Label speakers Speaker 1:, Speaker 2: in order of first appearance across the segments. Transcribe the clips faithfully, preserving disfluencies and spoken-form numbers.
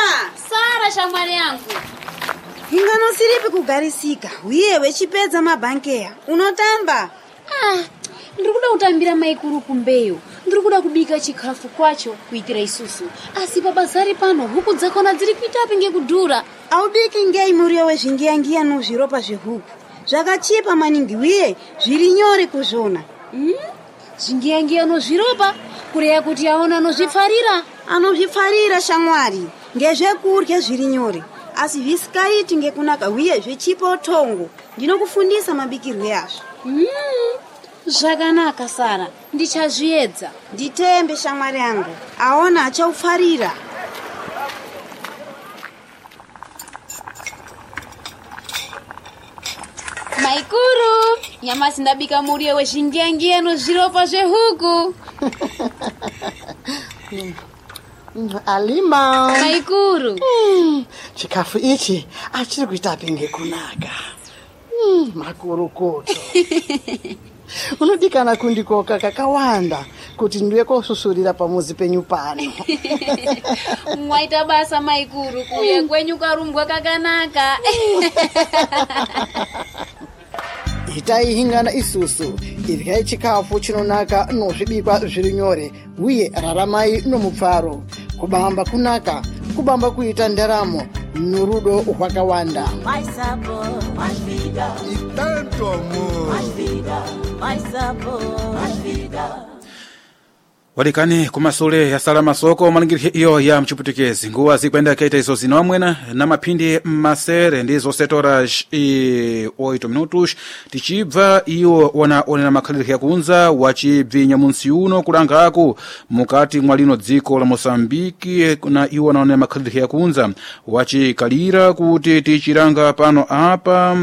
Speaker 1: Mama!
Speaker 2: Sara shamwari yangu.
Speaker 1: Ingano siripi kugarisika. Uye wechipedza mabankeya. Unotamba?
Speaker 2: Ah, ndikuda kutambira maikuru kumbeyo. Ndikuda kubika chikafu kwacho kuitira isusu. Asi babazari pano huku dzakona dziri kuitapi ngekudhura.
Speaker 1: Aubiki ngei muriyo wezvingiyangiya nozviropa zvehuku. Zvakachipa maningi uye zviri nyore kuzvona.
Speaker 2: Hmm? Zvingiyangiya nozviropa kureya kuti aona nozvifarira.
Speaker 1: Anozvifarira shamwari. Ngezvekurya zviri nyore. Asi visikaiti ngekunaka uye zvechipa utongo. Ndinokufundisa mabikirwe azvo.
Speaker 2: Hmm. Zvakanaka Sara, ndichazviedza.
Speaker 1: Nditembe shamwari yangu. Aona achaufarira.
Speaker 2: Maikuru, nyama sindabika muriyo wezvingiyangiya nozviropa zvehuku.
Speaker 3: Alima.
Speaker 2: Maikuru.
Speaker 3: Mm, chikafu ichi achiri kuitapi ngekunaka. Mm, makuru koto. Unodikana kundikoka kakawanda kuti ndiwe kosusurira pamuzi penyu pano.
Speaker 2: Mwaita basa maikuru kuya kwenyu karumbwa kakanaka.
Speaker 3: Itai hingana isusu iryai chikafu chinonaka nozvibikwa zviri nyore uye raramai nomupfaro kubamba kunaka kubamba kuita ndaramo norudo hwakawanda.
Speaker 4: Mais sabor, mais vida.
Speaker 5: E tanto amor.
Speaker 4: Mais vida, mais sabor, mais vida.
Speaker 6: Walikani kumasule ya salama soko malingiri iyo ya mchuputikezi. Nguwa zikwenda kaita izo zinomwena na mapindi masere ndizo setora i oito minutos. Tichibva iyo wana onena makhaliri ya kunza wachibvinya munsi uno kulanga aku mukati mwalino dziko la Mosambiki na iyo wana onena makhaliri ya kunza wachikalira kuti tichiranga pano apa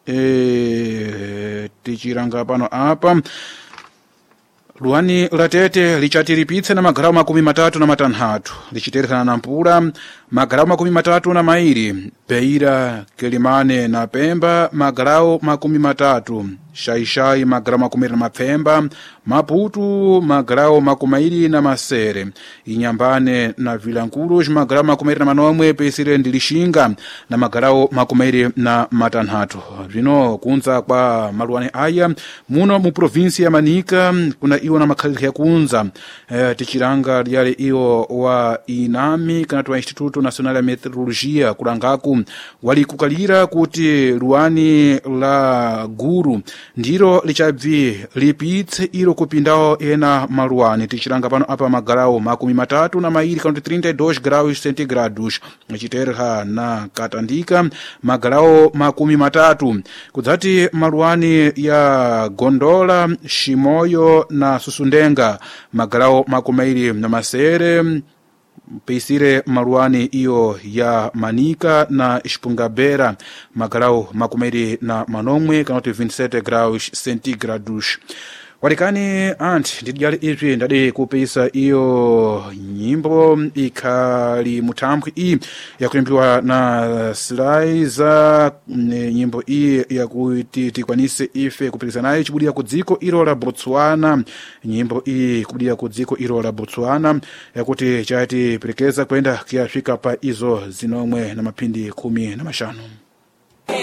Speaker 6: e, tichiranga pano apa Luani latete lichatiripitse na magaramu makumi matatu na matanhatu. Lichiterikana na mpula magaramu makumi matatu na mairi. Beira, Kelimane na Pemba magaramu makumi matatu. Shaishai magaramu makumi na mapemba. Maputu magaramu makumairi na masere. Inyambane na Vilankuruj magaramu makumairi na manomwe pesire ndilishinga na magaramu makumairi na matanhatu. Vino kunza kwa maluani aya muno mu provinsi ya Manika kuna iwo na makhaliri ya kunza e, tichiranga yale iyo wa inami kana tuwa Instituto Nacional ya Meteorologia kulangaku wali kukalira kuti luani la guru ndiro lichabvi lipitse ilo kupindao ena maluani tichiranga pano apa magarao makumi matatu na mairi kana trinta e dois graus centigrados chiterha na katandika magarao makumi matatu kudzati maluani ya Gondola, Shimoyo na Susundenga magarao makumairi na masere peisire maluani iyo ya Manika na Shpungabera magarao makumairi na manomwe kanoti vinte e sete graus centigrados. Walikani ant ndijali ivi ndade kupisa iyo nyimbo ikali mutambwi i ya kuimbiwa na Sliza nyimbo i ya kuitikwanise ife kupikisa nayo chibudia kudziko ilo la Botswana nyimbo i kubudia kudziko ilo la Botswana ya kuti chati pelekeza kwenda kiafika pa izo zinomwe na mapindi kumi na mashano.